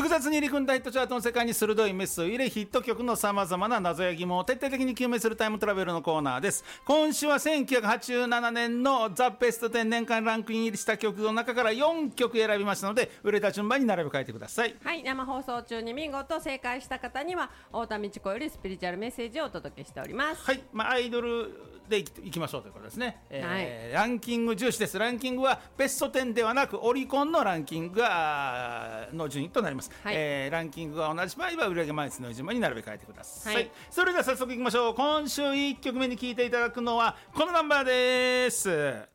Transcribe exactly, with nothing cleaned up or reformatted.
複雑に入り組んだヒットチャートの世界に鋭いメスを入れ、ヒット曲のさまざまな謎や疑問を徹底的に究明するタイムトラベルのコーナーです。今週はせんきゅうひゃくはちじゅうななねんのザ・ベストテン年間ランクイン入りした曲の中からよんきょく選びましたので、売れた順番に並べ替えてください。 はい、生放送中に見事正解した方には太田道子よりスピリチュアルメッセージをお届けしております。 はい、まあ、アイドルでいき、いきましょうということですね、えーはランキング重視です。ランキングはベストテンではなくオリコンのランキングがの順位となります、 はい、 えーランキングが同じ場合は売上枚数の順番に並べ替えてください、 はい、 それでは早速いきましょう。今週いっきょくめに聴いていただくのはこのナンバーです。